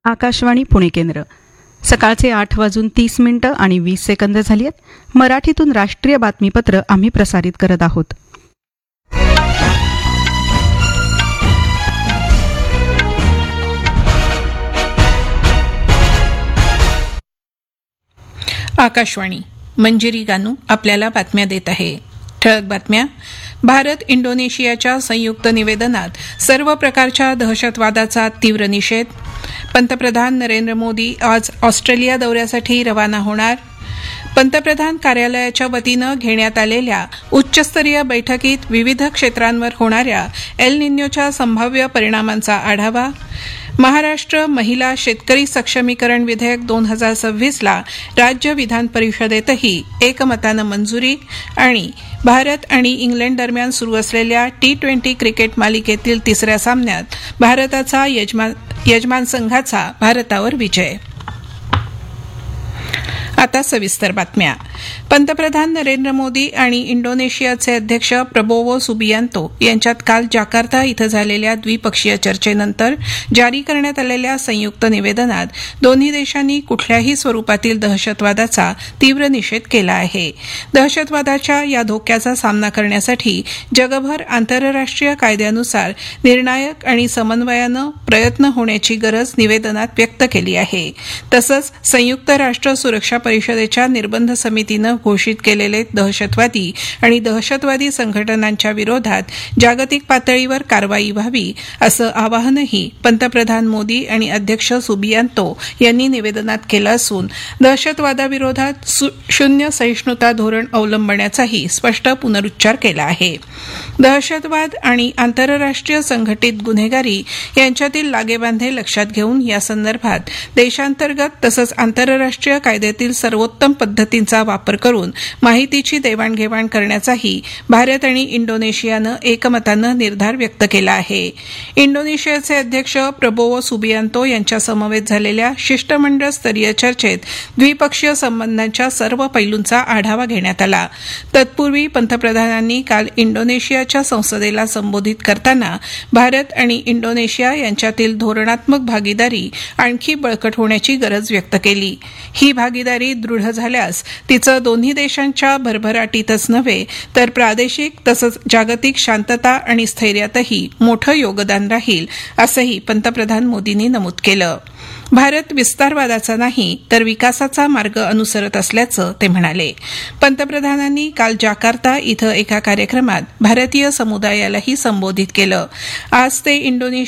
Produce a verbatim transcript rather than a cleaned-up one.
आकाशवाणी पुणे केंद्र. सकाळचे आठ वाजून तीस मिनिटं आणि वीस सेकंद झाली आहेत. मराठीतून राष्ट्रीय बातमीपत्र आम्ही प्रसारित करत आहोत. आकाशवाणी. मंजिरी गानू आपल्याला बातम्या देत आहे. ठळक बातम्या. भारत इंडोनेशियाच्या संयुक्त निवेदनात सर्व प्रकारच्या दहशतवादाचा तीव्र निषेध. पंतप्रधान नरेंद्र मोदी आज ऑस्ट्रेलिया दौऱ्यासाठी रवाना होणार. पंतप्रधान कार्यालयाच्या वतीनं घेण्यात आलेल्या उच्चस्तरीय बैठकीत विविध क्षेत्रांवर होणाऱ्या एल निन्योच्या संभाव्य परिणामांचा आढावा. महाराष्ट्र महिला शेतकरी सक्षमीकरण विधेयक दोन हजार सव्वीसला राज्य विधान परिषदेतही एकमतानं मंजुरी. आणि भारत आणि इंग्लंड दरम्यान सुरू असलेल्या टी ट्वेंटी क्रिकेट मालिकेतील तिसऱ्या सामन्यात भारताचा यजमान यजमान संघाचा भारतावर विजय. आता सविस्तर बातम्या. पंतप्रधान नरेंद्र मोदी आणि इंडोनेशियाचे अध्यक्ष प्रबोवो सुबियांतो यांच्यात काल जाकार्ता इथं झालेल्या द्विपक्षीय चर्चेनंतर जारी करण्यात आलेल्या संयुक्त निवेदनात दोन्ही देशांनी कुठल्याही स्वरूपातील दहशतवादाचा तीव्र निषेध केला आहे. दहशतवादाच्या या धोक्याचा सामना करण्यासाठी जगभर आंतरराष्ट्रीय कायद्यानुसार निर्णायक आणि समन्वयानं प्रयत्न होण्याची गरज निवेदनात व्यक्त केली आहे. तसंच संयुक्त राष्ट्र सुरक्षा परिषदेच्या निर्बंध समितीनं घोषित केलेले दहशतवादी आणि दहशतवादी संघटनांच्या विरोधात जागतिक पातळीवर कारवाई व्हावी असं आवाहनही पंतप्रधान मोदी आणि अध्यक्ष सुबियांतो यांनी निवेदनात केलं असून दहशतवादाविरोधात शून्य सहिष्णुता धोरण अवलंबण्याचाही स्पष्ट पुनरुच्चार केला आहे. दहशतवाद आणि आंतरराष्ट्रीय संघटित गुन्हेगारी यांच्यातील लागेबांधे लक्षात घेऊन यासंदर्भात देशांतर्गत तसंच आंतरराष्ट्रीय कायद्यातील सर्वोत्तम पद्धतींचा वापर करून माहितीची देवाणघेवाण करण्याचाही भारत आणि इंडोनेशियानं एकमतानं निर्धार व्यक्त केला आहे. इंडोनेशियाचे अध्यक्ष प्रबोवो सुबियांतो यांच्या समवेत झालेल्या शिष्टमंडळ स्तरीय चर्चेत द्विपक्षीय संबंधांच्या सर्व पैलूंचा आढावा घेण्यात आला. तत्पूर्वी पंतप्रधानांनी काल इंडोनेशियाच्या संसदेला संबोधित करताना भारत आणि इंडोनेशिया यांच्यातील धोरणात्मक भागीदारी आणखी बळकट होण्याची गरज व्यक्त केली. ही भागीदारी दृढ झाल्यास तिचं दोन्ही देशांच्या भरभराटीतच नव्हे तर प्रादेशिक तसंच जागतिक शांतता आणि स्थैर्यातही मोठं योगदान राहील असंही पंतप्रधान मोदींनी नमूद केलं. भारत विस्तारवादाचा नाही तर विकासाचा मार्ग अनुसरत असल्याचं ते म्हणाले. पंतप्रधानांनी काल जाकार्ता इथं एका कार्यक्रमात भारतीय समुदायालाही संबोधित केलं. आज ते इंडोनेशिया